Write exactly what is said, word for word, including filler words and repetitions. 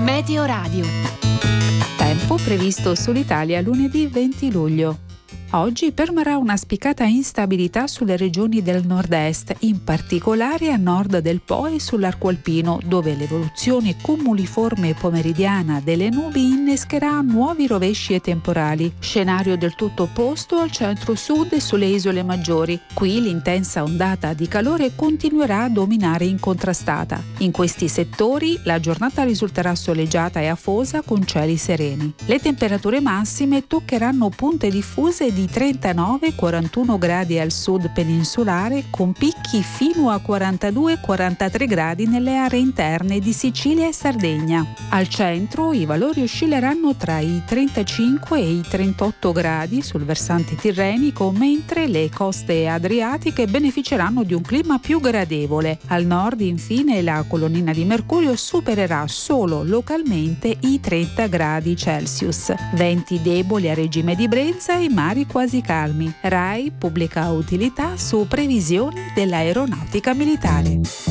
Meteo Radio. Tempo previsto sull'Italia lunedì venti luglio. Oggi permarrà una spiccata instabilità sulle regioni del nord-est, in particolare a nord del Po e sull'arco alpino, dove l'evoluzione cumuliforme pomeridiana delle nubi innescherà nuovi rovesci e temporali. Scenario del tutto opposto al centro-sud e sulle isole maggiori. Qui l'intensa ondata di calore continuerà a dominare incontrastata. In questi settori la giornata risulterà soleggiata e afosa con cieli sereni. Le temperature massime toccheranno punte diffuse di trentanove quarantuno gradi al sud peninsulare, con picchi fino a quarantadue quarantatré gradi nelle aree interne di Sicilia e Sardegna. Al centro i valori oscilleranno tra i trentacinque e i trentotto gradi sul versante tirrenico, mentre le coste adriatiche beneficeranno di un clima più gradevole. Al nord, infine, la colonnina di mercurio supererà solo localmente i trenta gradi Celsius. Venti deboli a regime di brezza e mari quasi calmi. RAI pubblica utilità su previsioni dell'aeronautica militare.